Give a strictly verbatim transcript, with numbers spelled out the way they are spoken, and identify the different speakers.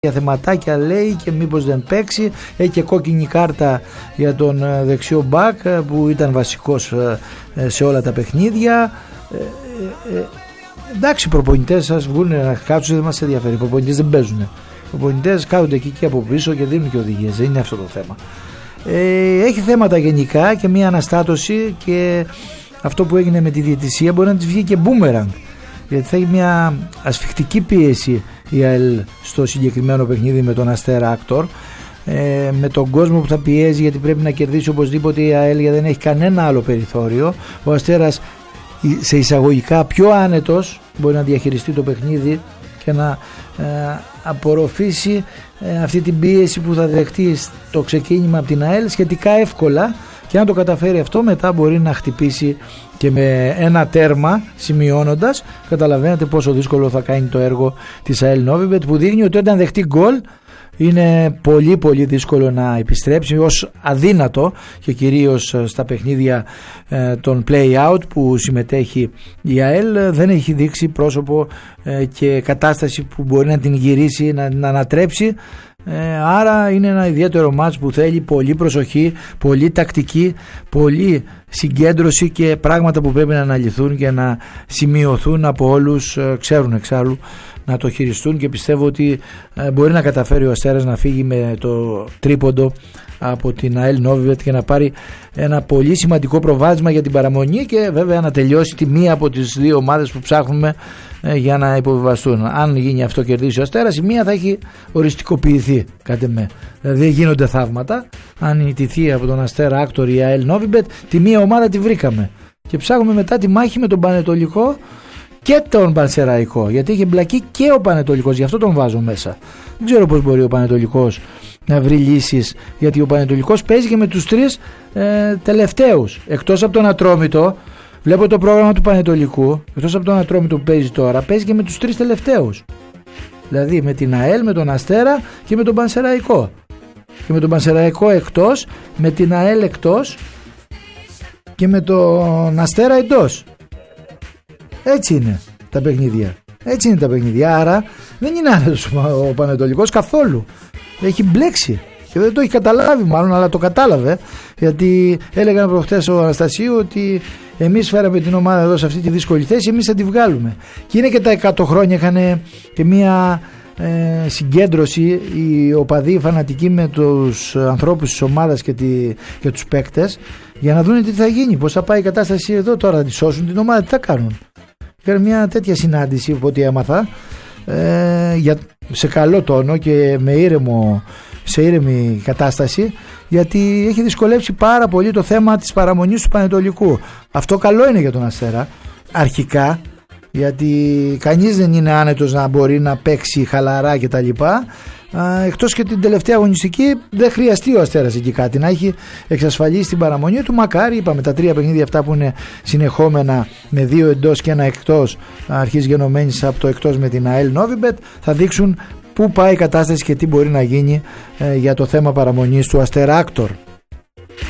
Speaker 1: για θεματάκια λέει και μήπως δεν παίξει. Έχει και κόκκινη κάρτα για τον δεξιό μπακ που ήταν βασικός σε όλα τα παιχνίδια. ε, ε, ε, εντάξει, οι προπονητές σας βγουν να κάτσουν, δεν μας ενδιαφέρει, οι προπονητές δεν παίζουν, οι προπονητές κάθονται εκεί και από πίσω και δίνουν και οδηγίες, δεν είναι αυτό το θέμα. ε, έχει θέματα γενικά και μια αναστάτωση, και αυτό που έγινε με τη διαιτησία μπορεί να της βγει και μπούμεραγκ, γιατί θα έχει μια ασφιχτική πίεση η ΑΕΛ στο συγκεκριμένο παιχνίδι με τον Αστέρα Άκτορ, ε, με τον κόσμο που θα πιέζει, γιατί πρέπει να κερδίσει οπωσδήποτε η ΑΕΛ, γιατί δεν έχει κανένα άλλο περιθώριο. Ο Αστέρας σε εισαγωγικά πιο άνετος μπορεί να διαχειριστεί το παιχνίδι και να ε, απορροφήσει ε, αυτή την πίεση που θα δεχτεί στο ξεκίνημα από την ΑΕΛ σχετικά εύκολα, και αν το καταφέρει αυτό μετά μπορεί να χτυπήσει και με ένα τέρμα, σημειώνοντας. Καταλαβαίνετε πόσο δύσκολο θα κάνει το έργο της ΑΕΛ Novi Bet, που δείχνει ότι όταν δεχτεί γκολ είναι πολύ πολύ δύσκολο να επιστρέψει, ως αδύνατο, και κυρίως στα παιχνίδια ε, των play-out που συμμετέχει η ΑΕΛ δεν έχει δείξει πρόσωπο ε, και κατάσταση που μπορεί να την γυρίσει, να, να ανατρέψει. Ε, άρα είναι ένα ιδιαίτερο μάτς που θέλει πολύ προσοχή, πολύ τακτική, πολύ συγκέντρωση και πράγματα που πρέπει να αναλυθούν και να σημειωθούν από όλους. ε, ξέρουν εξάλλου να το χειριστούν, και πιστεύω ότι ε, μπορεί να καταφέρει ο Αστέρας να φύγει με το τρίποντο από την ΑΕΛ Novi Bet και να πάρει ένα πολύ σημαντικό προβάδισμα για την παραμονή, και βέβαια να τελειώσει τη μία από τις δύο ομάδες που ψάχνουμε ε, για να υποβιβαστούν. Αν γίνει αυτό, κερδίσει ο Αστέρας, η μία θα έχει οριστικοποιηθεί κατ' εμέ. Δηλαδή δεν γίνονται θαύματα. Αν ιτηθεί από τον Αστέρα Άκτορ η ΑΕΛ Novi Bet, τη μία ομάδα τη βρήκαμε και ψάχνουμε μετά τη μάχη με τον Πανετολικό και τον Πανσεραϊκό, γιατί είχε μπλακεί και ο Πανετολικός, γι' αυτό τον βάζω μέσα. Δεν ξέρω πώς μπορεί ο Πανετολικός να βρει λύσεις, γιατί ο Πανετολικός παίζει και με τους τρεις ε, τελευταίους, εκτός από τον Ατρόμητο. Βλέπω το πρόγραμμα του Πανετολικού, εκτός από τον Ατρόμητο που παίζει τώρα, παίζει και με τους τρεις τελευταίους, δηλαδή με την ΑΕΛ, με τον Αστέρα και με τον Πανσεραϊκό, και με τον Πανσεραϊκό εκτός, με την ΑΕΛ εκτός και με τον Αστέρα εντός. Έτσι είναι τα παιχνίδια. Έτσι είναι τα παιχνίδια. Άρα δεν είναι άνετος ο Πανετολικός καθόλου. Έχει μπλέξει και δεν το έχει καταλάβει μάλλον, αλλά το κατάλαβε, γιατί έλεγαν προχτές ο Αναστασίου ότι εμείς φέραμε την ομάδα εδώ σε αυτή τη δύσκολη θέση, εμείς θα τη βγάλουμε. Και είναι και τα εκατό χρόνια, είχαν και μια ε, συγκέντρωση οι οπαδοί φανατικοί με τους ανθρώπους της ομάδας και, τη, και τους παίκτες, για να δουν τι θα γίνει, πώς θα πάει η κατάσταση εδώ τώρα, θα τη σώσουν την ομάδα, τι θα κάνουν. Είχαν μια τέτοια συνάντηση από ό,τι έμαθα, ε, για, σε καλό τόνο και με ήρεμο, σε ήρεμη κατάσταση, γιατί έχει δυσκολεύσει πάρα πολύ το θέμα της παραμονής του Πανετολικού. Αυτό καλό είναι για τον Αστέρα αρχικά, γιατί κανείς δεν είναι άνετος να μπορεί να παίξει χαλαρά κτλ. Εκτός και την τελευταία αγωνιστική δεν χρειαστεί ο Αστέρας εκεί κάτι, να έχει εξασφαλίσει την παραμονή του. Μακάρι, είπαμε, τα τρία παιχνίδια αυτά που είναι συνεχόμενα με δύο εντός και ένα εκτός, αρχής γενομένης από το εκτός με την ΑΕΛ Novi Bet, θα δείξουν πού πάει η κατάσταση και τι μπορεί να γίνει ε, για το θέμα παραμονής του Αστέρα Άκτορ.